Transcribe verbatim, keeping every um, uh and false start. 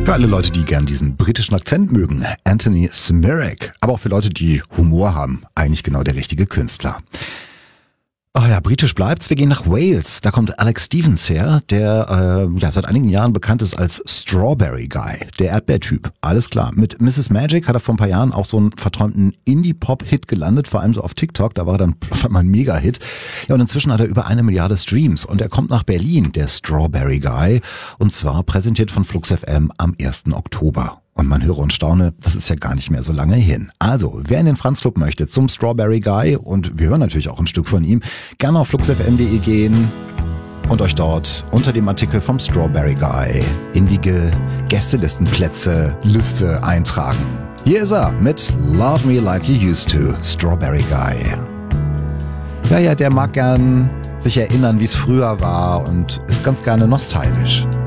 Für alle Leute, die gern diesen britischen Akzent mögen, Anthony Smirek. Aber auch für Leute, die Humor haben, eigentlich genau der richtige Künstler. Ach ja, britisch bleibt's. Wir gehen nach Wales. Da kommt Alex Stevens her, der äh, ja seit einigen Jahren bekannt ist als Strawberry Guy, der Erdbeertyp. Alles klar. Mit Missus Magic hat er vor ein paar Jahren auch so einen verträumten Indie-Pop-Hit gelandet, vor allem so auf TikTok. Da war er dann auf einmal ein Mega-Hit. Ja, und inzwischen hat er über eine Milliarde Streams. Und er kommt nach Berlin, der Strawberry Guy. Und zwar präsentiert von Flux F M am ersten Oktober. Und man höre und staune, das ist ja gar nicht mehr so lange hin. Also, wer in den Franz Club möchte zum Strawberry Guy, und wir hören natürlich auch ein Stück von ihm, gerne auf flux f m punkt de gehen und euch dort unter dem Artikel vom Strawberry Guy in die Gästelistenplätze Liste eintragen. Hier ist er mit Love Me Like You Used To, Strawberry Guy. Ja, ja, der mag gern sich erinnern, wie es früher war und ist ganz gerne nostalgisch.